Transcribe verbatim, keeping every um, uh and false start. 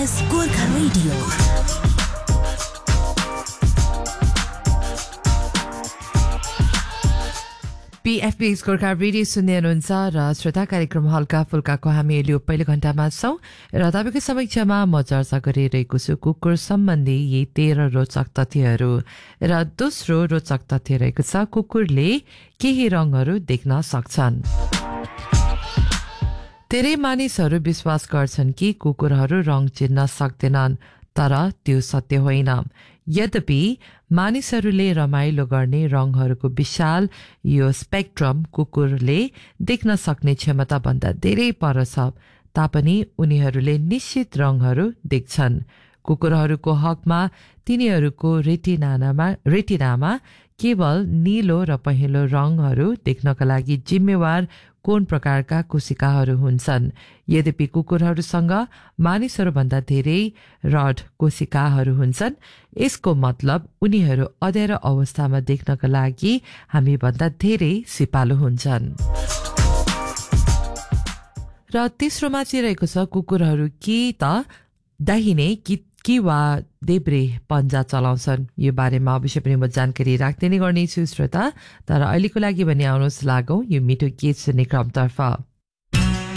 BFS Gorkha radio. BFS Gorkha radio सुन्दै हुनुहुन्छ र श्रोता कार्यक्रम हल्का फुल्काको हामी यो पहिलो घण्टामा छौँ र तपाईँको समक्षमा म चर्चा गरिरहेको छु कुकुर सम्बन्धी यी तेह्र रोचक तथ्यहरू र दोस्रो रोचक तथ्य रहेको छ कुकुरले केही रङहरू देख्न सक्छन्। धेरै मानिसहरू विश्वास गर्छन् कि कुकुरहरू रङ चिन्न सक्दैनन्, तर त्यो सत्य होइन। यद्यपि मानिसहरूले रमाइलो गर्ने रङहरूको विशाल यो स्पेक्ट्रम कुकुरले देख्न सक्ने क्षमताभन्दा धेरै पर छ, तापनि उनीहरूले निश्चित रङहरू देख्छन्। कुकुरहरूको हकमा तिनीहरूको रेटिनामा रेटिनामा केवल नीलो र पहेँलो रङहरू देख्नका लागि जिम्मेवार कोन प्रकारका कोशिकाहरू हुन्छन्। यद्यपि कुकुरहरूसँग मानिसहरूभन्दा धेरै रड कोशिकाहरू हुन्छन्। यसको मतलब उनीहरू अँध्यारो अवस्थामा देख्नका लागि हामीभन्दा धेरै सिपालु हुन्छन्। र तेस्रोमा चाहिँ रहेको छ कुकुरहरू कि त दाहिने कि कि वा देब्रे पन्जा चलाउँछन्। यो बारेमा अवश्य पनि म जानकारी राख्दै नै गर्नेछु श्रोता, तर अहिलेको लागि भने आउनुहोस् लागौँ यो मिठो गीत सुन्ने क्रमतर्फ।